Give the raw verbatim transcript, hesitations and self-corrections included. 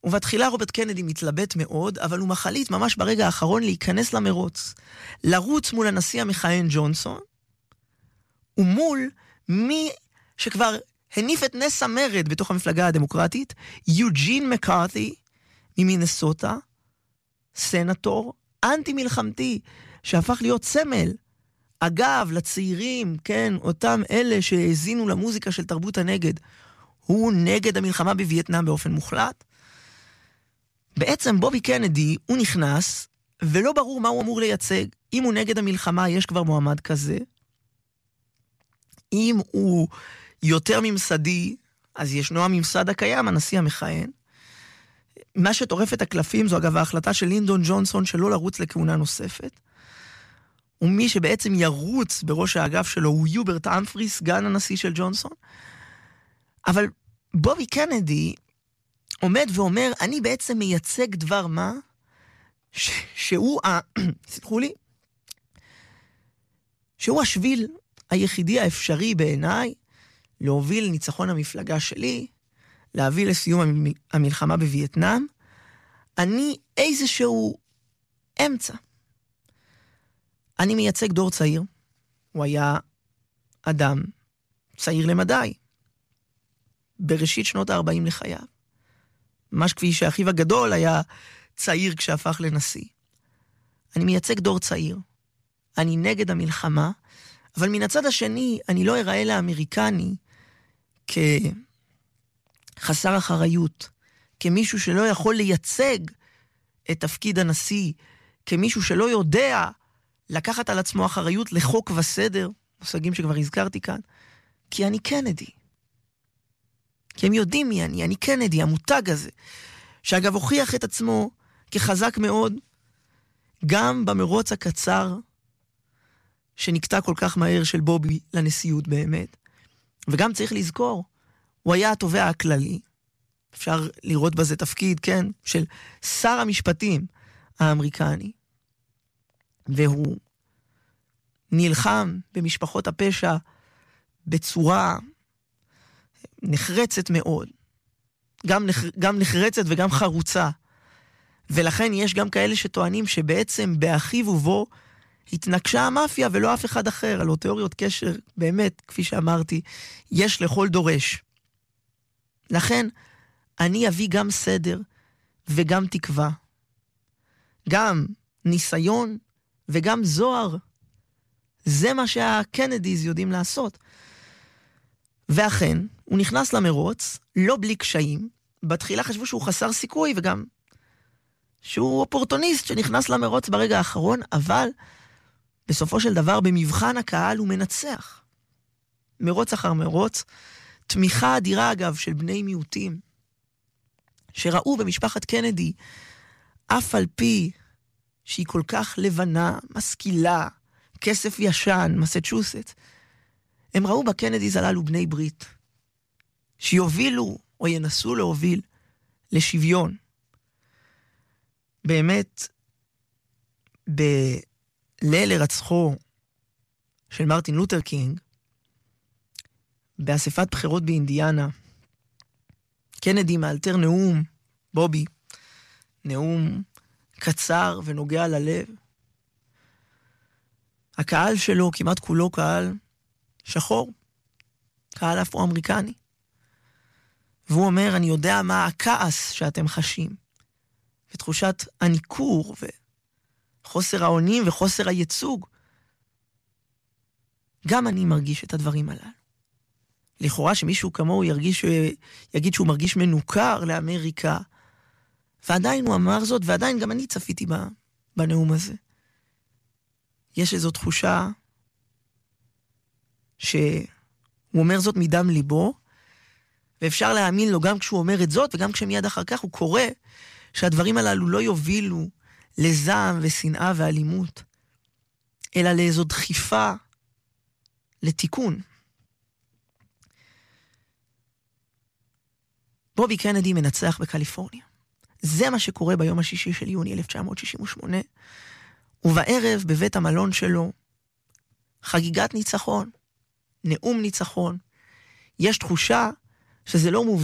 ובתחילה רוברט קנדי מתלבט מאוד, אבל הוא מחליט ממש ברגע האחרון להיכנס למרוץ. לרוץ מול הנשיא המכהן ג'ונסון, ומול מי שכבר הניף את נס המרד בתוך המפלגה הדמוקרטית, יוג'ין מקארתי ממינסוטה, סנטור, אנטי מלחמתי, שהפך להיות סמל. אגב, לצעירים, כן, אותם אלה שהזינו למוזיקה של תרבות הנגד, הוא נגד המלחמה בווייטנאם באופן מוחלט. בעצם בובי קנדי, הוא נכנס, ולא ברור מה הוא אמור לייצג. אם הוא נגד המלחמה, יש כבר מועמד כזה. אם הוא יותר ממסדי, אז ישנו הממסד הקיים, הנשיא המכהן. מה שטורף את הקלפים, זו אגב ההחלטה של לינדון ג'ונסון שלא לרוץ לכהונה נוספת. ומי שבעצם ירוץ בראש האגף שלו הוא יוברט אמפרי, סגן הנשיא של ג'ונסון. אבל בובי קנדי עומד ואומר, אני בעצם מייצג דבר מה, ש- שהוא, ה- סתכו לי, שהוא השביל היחידי האפשרי בעיניי, להוביל ניצחון המפלגה שלי, להביא לסיום המ- המלחמה בווייטנאם. אני איזשהו אמצע. אני מייצג דור צעיר. הוא היה אדם צעיר למדי. בראשית שנות ה-ארבעים לחייו. ממש כפי שאחיו הגדול היה צעיר כשהפך לנשיא. אני מייצג דור צעיר. אני נגד המלחמה, אבל מן הצד השני, אני לא אראה לאמריקני כחסר אחריות, כמישהו שלא יכול לייצג את תפקיד הנשיא, כמישהו שלא יודע לקחת על עצמו אחריות לחוק וסדר, מושגים שכבר הזכרתי כאן, כי אני קנדי. כי הם יודעים מי אני, אני קנדי, המותג הזה, שאגב הוכיח את עצמו כחזק מאוד, גם במרוץ הקצר, שנקטע כל כך מהר של בובי לנשיאות באמת. וגם צריך לזכור, הוא היה התובע הכללי, אפשר לראות בזה תפקיד, כן, של שר המשפטים האמריקני, והוא נלחם במשפחות הפשע בצורה נחרצת מאוד, גם, נח, גם נחרצת וגם חרוצה, ולכן יש גם כאלה שטוענים שבעצם באחיו ובו התנקשה המאפיה ולא אף אחד אחר. על תיאוריות קשר, באמת, כפי שאמרתי, יש לכל דורש. לכן אני אביא גם סדר וגם תקווה, גם ניסיון וגם זוהר. זה מה שהקנדיז יודעים לעשות. ואכן, הוא נכנס למרוץ, לא בלי קשיים. בתחילה חשבו שהוא חסר סיכוי, וגם שהוא אופורטוניסט שנכנס למרוץ ברגע האחרון, אבל בסופו של דבר, במבחן הקהל הוא מנצח. מרוץ אחר מרוץ, תמיכה אדירה אגב של בני מיעוטים, שראו במשפחת קנדי, אף על פי שהיא כל כך לבנה, משכילה, כסף ישן, מסצ'וסט, הם ראו בקנדיז הללו בני ברית, שיובילו או ינסו להוביל לשוויון. באמת, בליל הרצחו של מרטין לותר קינג, באספת בחירות באינדיאנה, קנדי מאלתר נאום, בובי, נאום קצר ונוגע ללב. הקהל שלו כמעט כולו קהל שחור, קהל אפרו-אמריקני. והוא אומר, אני יודע מה הכעס שאתם חשים, ותחושת הניכור וחוסר האונים וחוסר הייצוג. גם אני מרגיש את הדברים הללו. לכאורה שמישהו כמוהו ירגיש, יגיד שהוא מרגיש מנוכר לאמריקה, ועדיין הוא אמר זאת, ועדיין גם אני צפיתי בנאום הזה. יש איזו תחושה שהוא אומר זאת מדם ליבו, ואפשר להאמין לו גם כשהוא אומר את זאת, וגם כשמיד אחר כך הוא קורא שהדברים הללו לא יובילו לזעם ושנאה ואלימות, אלא לאיזו דחיפה לתיקון. בובי קנדי מנצח בקליפורניה. זה מה שקורה ביום השישי של יוני אלף תשע מאות שישים ושמונה, ובערב בבית המלון שלו, חגיגת ניצחון, נאום ניצחון. יש תחושה שזה לא מובן,